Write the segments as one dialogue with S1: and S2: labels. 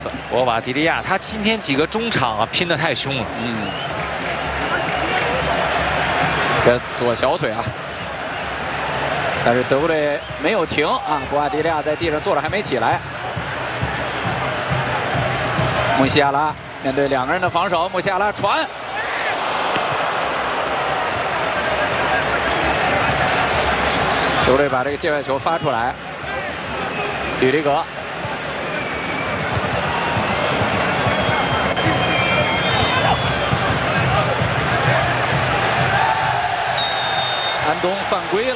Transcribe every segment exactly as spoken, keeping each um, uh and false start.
S1: 博瓦迪利亚他今天几个中场啊拼得太凶了，
S2: 嗯，这左小腿啊，但是德国队没有停啊，博瓦迪利亚在地上坐着还没起来。穆西亚拉面对两个人的防守，穆西亚拉传。 德国队把这个界外球发出来，吕迪格，安东犯规了，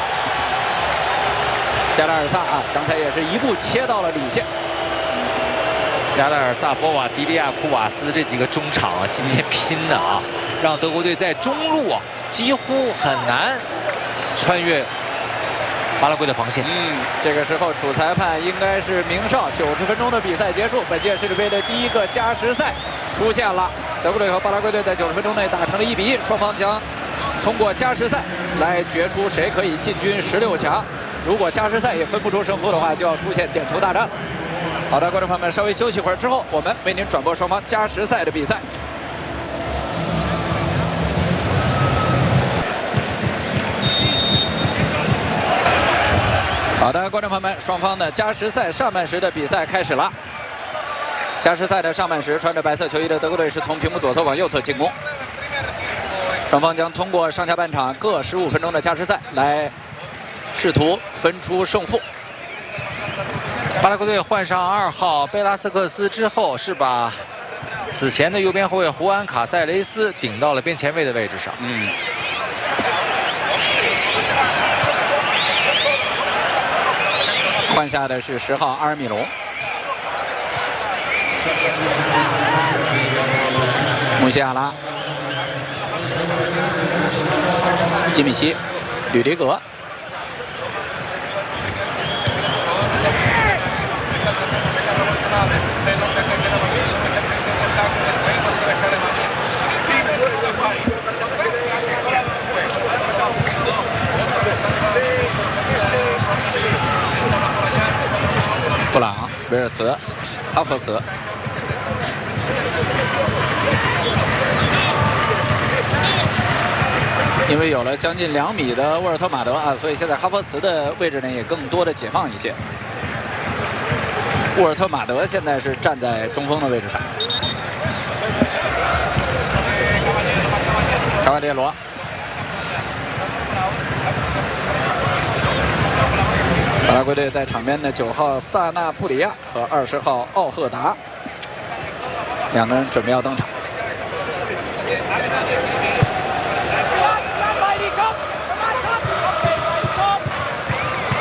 S2: 加拉尔萨啊，刚才也是一步切到了里线。
S1: 加拉尔萨、博瓦迪利亚、库瓦斯这几个中场啊，今天拼的啊，让德国队在中路啊几乎很难穿越 巴拉圭的防线。
S2: 嗯，这个时候主裁判应该是明少。九十分钟的比赛结束，本届世界杯的第一个加时赛出现了。德国队和巴拉圭队在九十分钟内打成了一比一，双方将通过加时赛来决出谁可以进军十六强。如果加时赛也分不出胜负的话，就要出现点球大战。好的，观众朋友们，稍微休息会儿之后，我们为您转播双方加时赛的比赛。 好的，观众朋友们，双方的加时赛上半时的比赛开始了。加时赛的上半时，穿着白色球衣的德国队是从屏幕左侧往右侧进攻。双方将通过上下半场各十五分钟的加时赛来试图分出胜负。
S1: 巴拉圭队换上二号贝拉斯克斯之后，是把此前的右边后卫胡安卡塞雷斯顶到了边前卫的位置上。
S2: 嗯。 换下的是十号阿尔米隆，穆西亚拉、基米希、吕迪格。布朗、威尔茨、哈弗茨，因为有了将近两米的沃尔特马德啊，所以现在哈弗茨的位置呢也更多的解放一些。沃尔特马德现在是站在中锋的位置上。卡瓦列罗。 巴拉圭队在场边的九号萨纳布里亚和二十号奥赫达两个人准备要登场。